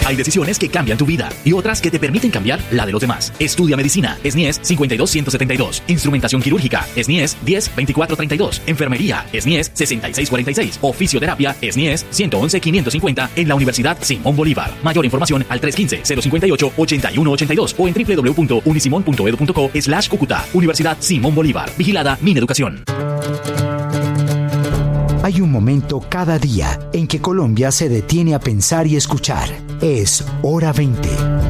Hay decisiones que cambian tu vida y otras que te permiten cambiar la de los demás. Estudia medicina, SNIES 52172. Instrumentación quirúrgica, SNIES 102432. Enfermería, SNIES 6646. O fisioterapia, SNIES 111550 en la Universidad Simón Bolívar. Mayor información al 315-058-8182 o en www.unisimon.edu.co/Cúcuta. Universidad Simón Bolívar. Vigilada Mineducación. Hay un momento cada día en que Colombia se detiene a pensar y escuchar. Es Hora 20.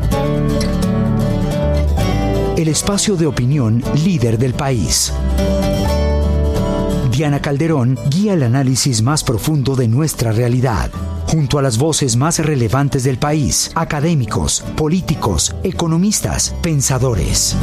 El espacio de opinión líder del país. Diana Calderón guía el análisis más profundo de nuestra realidad, junto a las voces más relevantes del país, académicos, políticos, economistas, pensadores.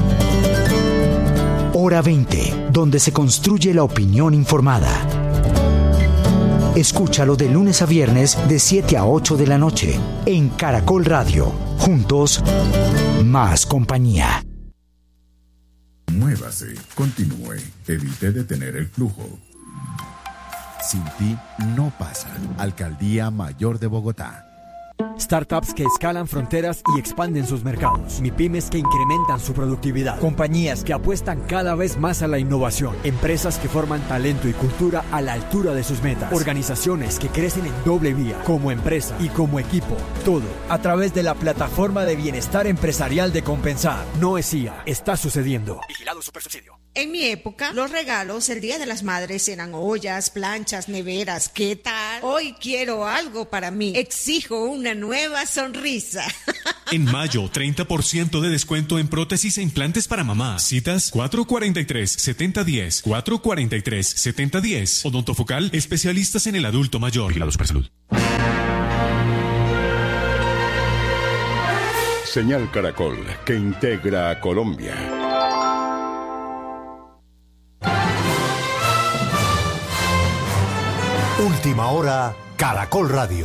Hora 20, donde se construye la opinión informada. Escúchalo de lunes a viernes de 7 a 8 de la noche en Caracol Radio. Juntos, más compañía. Muévase, continúe, evite detener el flujo. Sin ti no pasa. Alcaldía Mayor de Bogotá. Startups que escalan fronteras y expanden sus mercados. MIPYMES que incrementan su productividad. Compañías que apuestan cada vez más a la innovación. Empresas que forman talento y cultura a la altura de sus metas. Organizaciones que crecen en doble vía, como empresa y como equipo. Todo a través de la plataforma de bienestar empresarial de Compensar. No es IA, está sucediendo. Vigilado Supersubsidio. En mi época, los regalos el Día de las Madres eran ollas, planchas, neveras. ¿Qué tal? Hoy quiero algo para mí. Exijo una nueva sonrisa. En mayo, 30% de descuento en prótesis e implantes para mamá. Citas 443-7010, 443-7010. Odontofocal, especialistas en el adulto mayor. Vigilado Supersalud. Señal Caracol, que integra a Colombia. Última hora, Caracol Radio.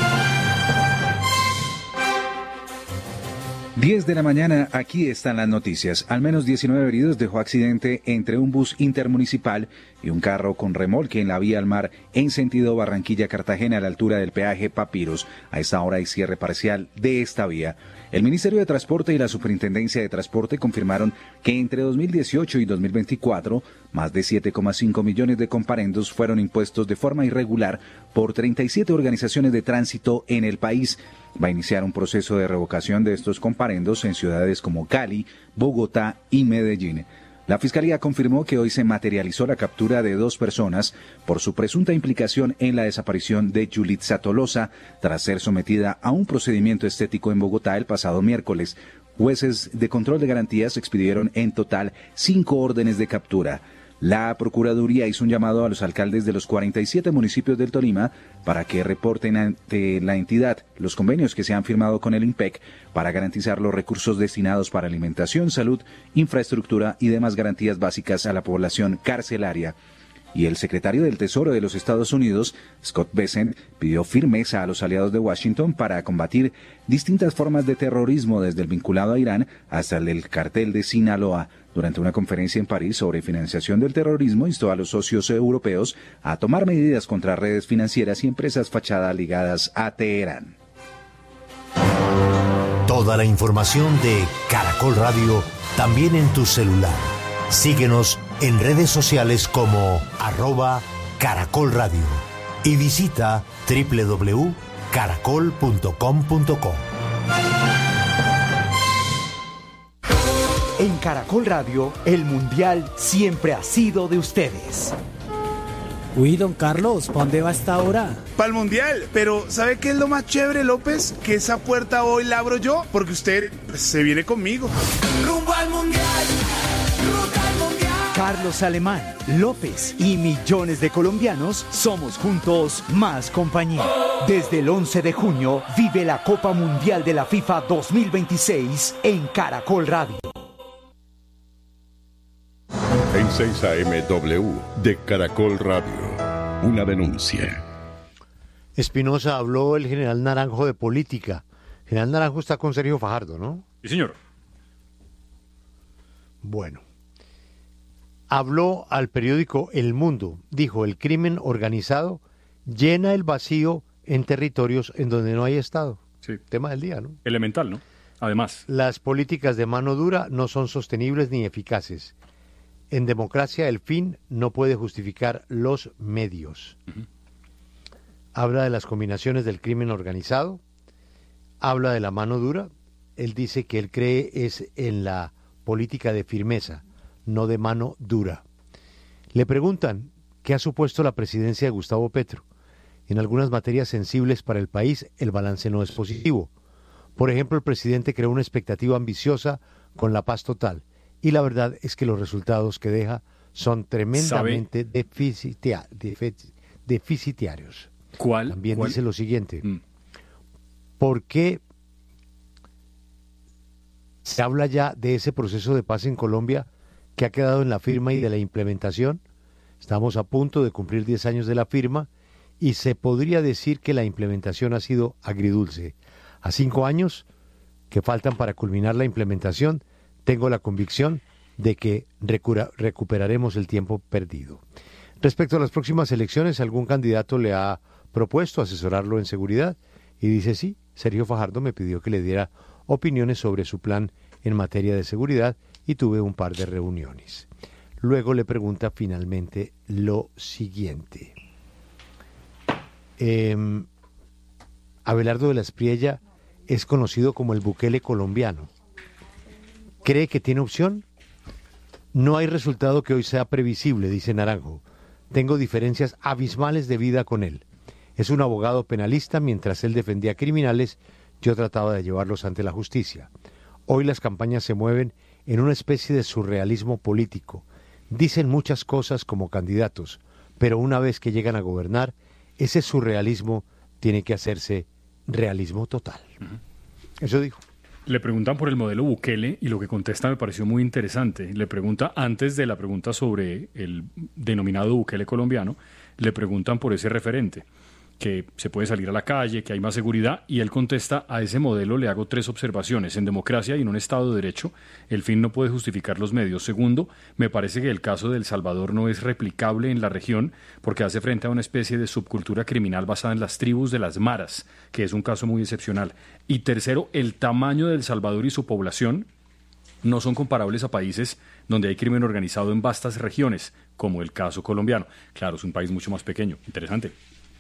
10 de la mañana, aquí están las noticias. Al menos 19 heridos dejó accidente entre un bus intermunicipal y un carro con remolque en la vía al mar en sentido Barranquilla-Cartagena a la altura del peaje Papiros. A esta hora hay cierre parcial de esta vía. El Ministerio de Transporte y la Superintendencia de Transporte confirmaron que entre 2018 y 2024, más de 7,5 millones de comparendos fueron impuestos de forma irregular por 37 organizaciones de tránsito en el país. Va a iniciar un proceso de revocación de estos comparendos en ciudades como Cali, Bogotá y Medellín. La Fiscalía confirmó que hoy se materializó la captura de 2 personas por su presunta implicación en la desaparición de Yulitza Tolosa, tras ser sometida a un procedimiento estético en Bogotá el pasado miércoles. Jueces de control de garantías expidieron en total 5 órdenes de captura. La Procuraduría hizo un llamado a los alcaldes de los 47 municipios del Tolima para que reporten ante la entidad los convenios que se han firmado con el IMPEC para garantizar los recursos destinados para alimentación, salud, infraestructura y demás garantías básicas a la población carcelaria. Y el secretario del Tesoro de los Estados Unidos, Scott Bessent, pidió firmeza a los aliados de Washington para combatir distintas formas de terrorismo, desde el vinculado a Irán hasta el del cartel de Sinaloa. Durante una conferencia en París sobre financiación del terrorismo, instó a los socios europeos a tomar medidas contra redes financieras y empresas fachada ligadas a Teherán. Toda la información de Caracol Radio también en tu celular. Síguenos en redes sociales como @Caracol Radio y visita www.caracol.com.co. En Caracol Radio, el Mundial siempre ha sido de ustedes. Uy, don Carlos, ¿para dónde va hasta ahora? Para el Mundial, pero ¿sabe qué es lo más chévere, López? Que esa puerta hoy la abro yo, porque usted se viene conmigo. Rumbo al Mundial, ruta al Mundial. Carlos Alemán, López y millones de colombianos somos juntos más compañía. Desde el 11 de junio, vive la Copa Mundial de la FIFA 2026 en Caracol Radio. En 6 AMW de Caracol Radio, una denuncia. Espinosa, habló el general Naranjo de política. General Naranjo está con Sergio Fajardo, ¿no? Sí, señor. Bueno. Habló al periódico El Mundo. Dijo, el crimen organizado llena el vacío en territorios en donde no hay Estado. Sí. Tema del día, ¿no? Elemental, ¿no? Además. Las políticas de mano dura no son sostenibles ni eficaces. En democracia el fin no puede justificar los medios. Habla de las combinaciones del crimen organizado, habla de la mano dura. Él dice que él cree es en la política de firmeza, no de mano dura. Le preguntan qué ha supuesto la presidencia de Gustavo Petro. En algunas materias sensibles para el país, el balance no es positivo. Por ejemplo, el presidente creó una expectativa ambiciosa con la paz total, y la verdad es que los resultados que deja son tremendamente deficitarios. También dice lo siguiente: ¿por qué se habla ya de ese proceso de paz en Colombia que ha quedado en la firma y de la implementación? Estamos a punto de cumplir 10 años de la firma y se podría decir que la implementación ha sido agridulce. A 5 años que faltan para culminar la implementación, tengo la convicción de que recuperaremos el tiempo perdido. Respecto a las próximas elecciones, algún candidato le ha propuesto asesorarlo en seguridad y dice sí, Sergio Fajardo me pidió que le diera opiniones sobre su plan en materia de seguridad y tuve un par de reuniones. Luego le pregunta finalmente lo siguiente. Abelardo de la Espriella es conocido como el Bukele colombiano. ¿Cree que tiene opción? No hay resultado que hoy sea previsible, dice Naranjo. Tengo diferencias abismales de vida con él. Es un abogado penalista, mientras él defendía criminales, yo trataba de llevarlos ante la justicia. Hoy las campañas se mueven en una especie de surrealismo político. Dicen muchas cosas como candidatos, pero una vez que llegan a gobernar, ese surrealismo tiene que hacerse realismo total. Eso dijo. Le preguntan por el modelo Bukele y lo que contesta me pareció muy interesante. Le pregunta, antes de la pregunta sobre el denominado Bukele colombiano, le preguntan por ese referente, que se puede salir a la calle, que hay más seguridad, y él contesta, a ese modelo le hago 3 observaciones. En democracia y en un Estado de Derecho, el fin no puede justificar los medios. Segundo, me parece que el caso de El Salvador no es replicable en la región porque hace frente a una especie de subcultura criminal basada en las tribus de las maras, que es un caso muy excepcional. Y tercero, el tamaño de El Salvador y su población no son comparables a países donde hay crimen organizado en vastas regiones, como el caso colombiano. Claro, es un país mucho más pequeño. Interesante.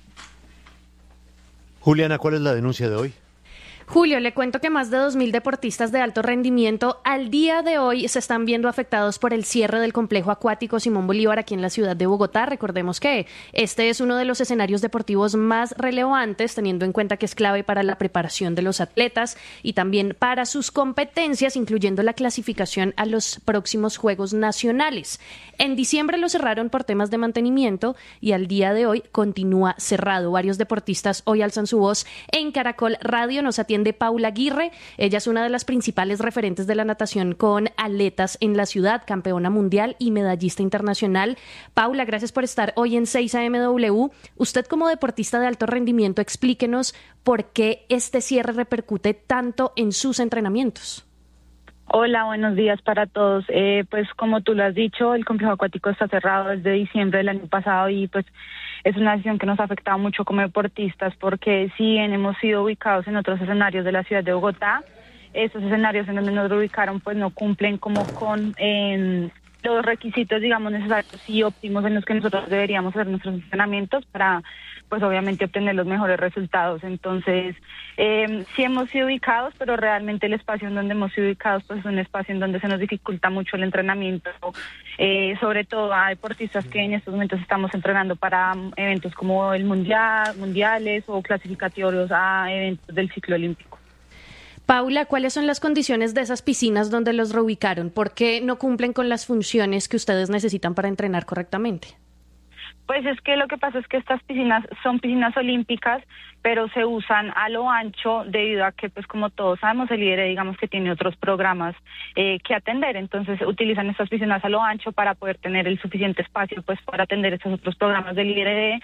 Juliana, ¿cuál es la denuncia de hoy? Julio, le cuento que más de 2.000 deportistas de alto rendimiento al día de hoy se están viendo afectados por el cierre del complejo acuático Simón Bolívar aquí en la ciudad de Bogotá. Recordemos que este es uno de los escenarios deportivos más relevantes, teniendo en cuenta que es clave para la preparación de los atletas y también para sus competencias, incluyendo la clasificación a los próximos Juegos Nacionales. En diciembre lo cerraron por temas de mantenimiento y al día de hoy continúa cerrado. Varios deportistas hoy alzan su voz. En Caracol Radio nos atiende Paula Aguirre. Ella es una de las principales referentes de la natación con aletas en la ciudad, campeona mundial y medallista internacional. Paula, gracias por estar hoy en 6 AMW. Usted, como deportista de alto rendimiento, explíquenos por qué este cierre repercute tanto en sus entrenamientos. Hola, buenos días para todos. Pues como tú lo has dicho, el complejo acuático está cerrado desde diciembre del año pasado y pues es una decisión que nos ha afectado mucho como deportistas porque si bien hemos sido ubicados en otros escenarios de la ciudad de Bogotá, estos escenarios en donde nos ubicaron pues no cumplen como con los requisitos, digamos, necesarios y óptimos en los que nosotros deberíamos hacer nuestros entrenamientos para pues obviamente obtener los mejores resultados. Entonces, sí hemos sido ubicados, pero realmente el espacio en donde hemos sido ubicados pues es un espacio en donde se nos dificulta mucho el entrenamiento, sobre todo a deportistas que en estos momentos estamos entrenando para eventos como el mundiales o clasificatorios a eventos del ciclo olímpico. Paula, ¿cuáles son las condiciones de esas piscinas donde los reubicaron? ¿Por qué no cumplen con las funciones que ustedes necesitan para entrenar correctamente? Pues es que lo que pasa es que estas piscinas son piscinas olímpicas, pero se usan a lo ancho debido a que, pues como todos sabemos, el IDRE, digamos que tiene otros programas que atender. Entonces utilizan estas piscinas a lo ancho para poder tener el suficiente espacio pues para atender estos otros programas del IDRE.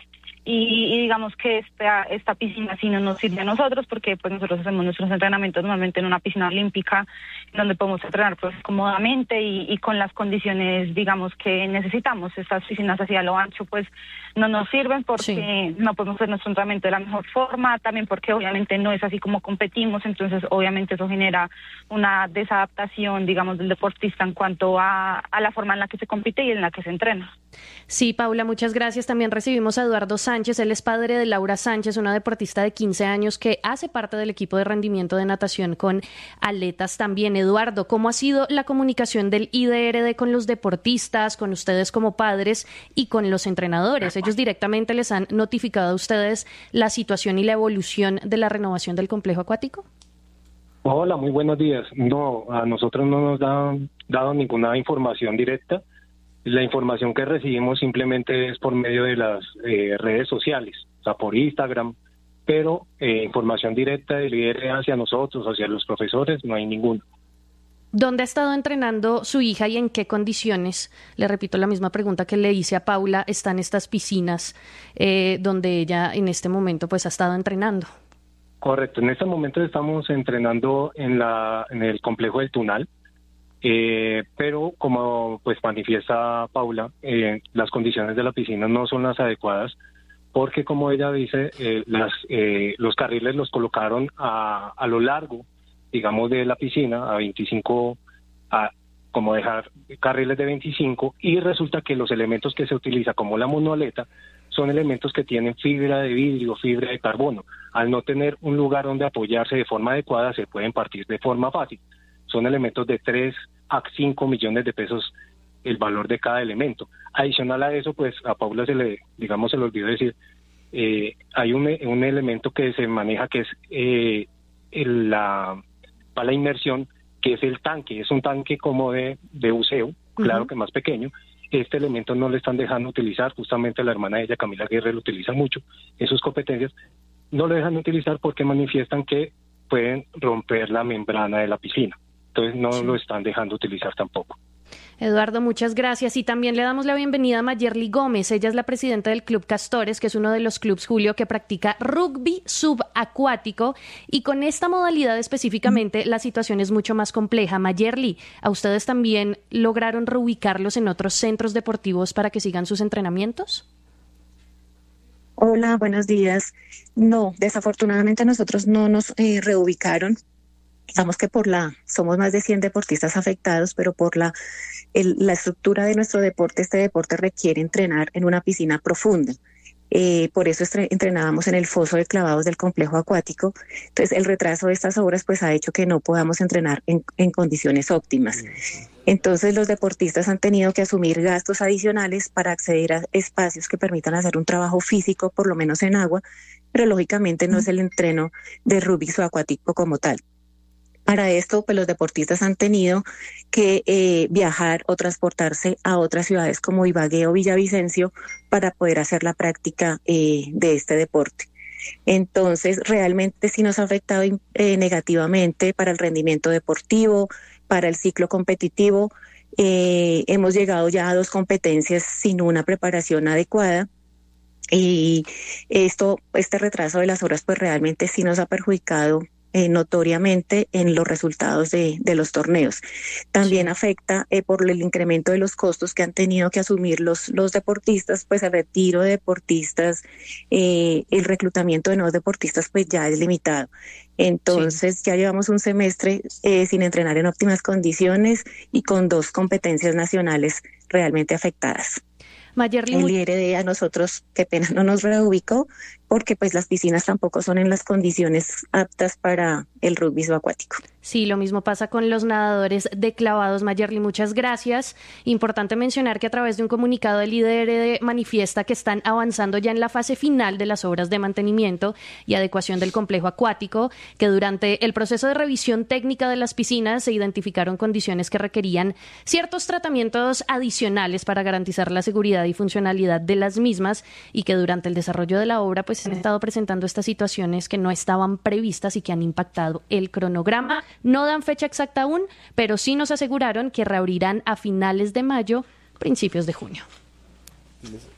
y digamos que esta piscina sí no nos sirve a nosotros porque pues nosotros hacemos nuestros entrenamientos normalmente en una piscina olímpica donde podemos entrenar pues cómodamente y con las condiciones digamos que necesitamos. Estas piscinas así a lo ancho pues no nos sirven porque no podemos hacer nuestro entrenamiento de la mejor forma, también porque obviamente no es así como competimos, entonces obviamente eso genera una desadaptación digamos del deportista en cuanto a la forma en la que se compite y en la que se entrena. Sí, Paula, muchas gracias. También recibimos a Eduardo Sánchez, él es padre de Laura Sánchez, una deportista de 15 años que hace parte del equipo de rendimiento de natación con aletas también. Eduardo, ¿cómo ha sido la comunicación del IDRD con los deportistas, con ustedes como padres y con los entrenadores? ¿Ellos directamente les han notificado a ustedes la situación y la evolución de la renovación del complejo acuático? Hola, muy buenos días. No, a nosotros no nos han dado ninguna información directa. La información que recibimos simplemente es por medio de las redes sociales, o sea, por Instagram, pero información directa del líder hacia nosotros, hacia los profesores, no hay ninguna. ¿Dónde ha estado entrenando su hija y en qué condiciones? Le repito la misma pregunta que le hice a Paula, están estas piscinas donde ella en este momento pues ha estado entrenando. Correcto, en este momento estamos entrenando en el complejo del Tunal. Pero como pues manifiesta Paula, las condiciones de la piscina no son las adecuadas porque como ella dice, los carriles los colocaron a lo largo, digamos, de la piscina a 25, como dejar carriles de 25 y resulta que los elementos que se utiliza como la monoaleta son elementos que tienen fibra de vidrio, fibra de carbono. Al no tener un lugar donde apoyarse de forma adecuada se pueden partir de forma fácil. Son elementos de 3 a 5 millones de pesos el valor de cada elemento. Adicional a eso, pues a Paula se le olvidó decir, hay un elemento que se maneja que es para la inmersión, que es el tanque. Es un tanque como de buceo, claro que más pequeño. Este elemento no le están dejando utilizar, justamente la hermana de ella, Camila Aguirre, lo utiliza mucho en sus competencias. No lo dejan utilizar porque manifiestan que pueden romper la membrana de la piscina. Entonces no lo están dejando utilizar tampoco. Eduardo, muchas gracias. Y también le damos la bienvenida a Mayerly Gómez. Ella es la presidenta del Club Castores, que es uno de los clubes, Julio, que practica rugby subacuático. Y con esta modalidad específicamente, la situación es mucho más compleja. Mayerly, ¿a ustedes también lograron reubicarlos en otros centros deportivos para que sigan sus entrenamientos? Hola, buenos días. No, desafortunadamente nosotros no nos reubicaron. Digamos que somos más de 100 deportistas afectados, pero por la estructura de nuestro deporte, este deporte requiere entrenar en una piscina profunda. Por eso entrenábamos en el foso de clavados del complejo acuático. Entonces, el retraso de estas obras pues ha hecho que no podamos entrenar en condiciones óptimas. Entonces, los deportistas han tenido que asumir gastos adicionales para acceder a espacios que permitan hacer un trabajo físico, por lo menos en agua, pero lógicamente no es el entreno de rugby subacuático como tal. Para esto, pues los deportistas han tenido que viajar o transportarse a otras ciudades como Ibagué o Villavicencio para poder hacer la práctica de este deporte. Entonces, realmente sí nos ha afectado negativamente para el rendimiento deportivo, para el ciclo competitivo. Hemos llegado ya a 2 competencias sin una preparación adecuada. Y este retraso de las horas pues realmente sí nos ha perjudicado notoriamente en los resultados de los torneos. También afecta por el incremento de los costos que han tenido que asumir los deportistas, pues el retiro de deportistas, el reclutamiento de nuevos deportistas pues ya es limitado. Entonces ya llevamos un semestre sin entrenar en óptimas condiciones y con 2 competencias nacionales realmente afectadas. Mayerly, el IRD a nosotros, qué pena, no nos reubicó porque pues las piscinas tampoco son en las condiciones aptas para el rugby subacuático. Sí, lo mismo pasa con los nadadores de clavados. Mayerly, muchas gracias. Importante mencionar que a través de un comunicado el IRD manifiesta que están avanzando ya en la fase final de las obras de mantenimiento y adecuación del complejo acuático, que durante el proceso de revisión técnica de las piscinas se identificaron condiciones que requerían ciertos tratamientos adicionales para garantizar la seguridad y funcionalidad de las mismas y que durante el desarrollo de la obra pues se han estado presentando estas situaciones que no estaban previstas y que han impactado el cronograma. No dan fecha exacta aún, pero sí nos aseguraron que reabrirán a finales de mayo, principios de junio.